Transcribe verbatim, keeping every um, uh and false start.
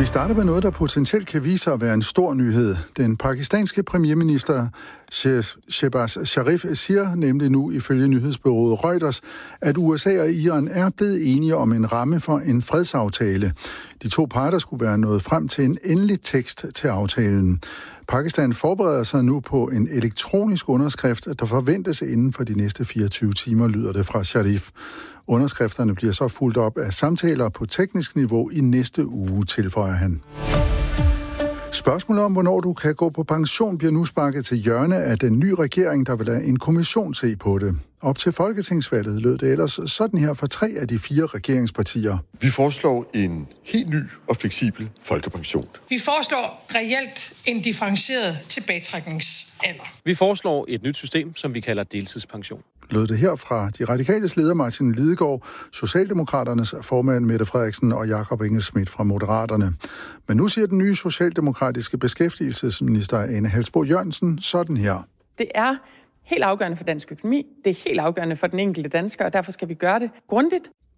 starter med noget, der potentielt kan vise sig at være en stor nyhed. Den pakistanske premierminister Shehbaz Sharif siger nemlig nu ifølge nyhedsbureauet Reuters, at U S A og Iran er blevet enige om en ramme for en fredsaftale. De to parter skulle være nået frem til en endelig tekst til aftalen. Pakistan forbereder sig nu på en elektronisk underskrift, der forventes inden for de næste fireogtyve timer, lyder det fra Sharif. Underskrifterne bliver så fulgt op af samtaler på teknisk niveau i næste uge, tilføjer han. Spørgsmålet om, hvornår du kan gå på pension, bliver nu sparket til hjørne af den nye regering, der vil lade en kommission se på det. Op til folketingsvalget lød det ellers sådan her for tre af de fire regeringspartier. Vi foreslår en helt ny og fleksibel folkepension. Vi foreslår reelt en differentieret tilbagetrækningsalder. Vi foreslår et nyt system, som vi kalder deltidspension. Lød det her fra de radikales leder Martin Lidegaard, Socialdemokraternes formand Mette Frederiksen og Jakob Engel-Schmidt fra Moderaterne. Men nu siger den nye socialdemokratiske beskæftigelsesminister Ane Halsboe-Jørgensen sådan her. Det er helt afgørende for dansk økonomi, det er helt afgørende for den enkelte dansker, og derfor skal vi gøre det grundigt,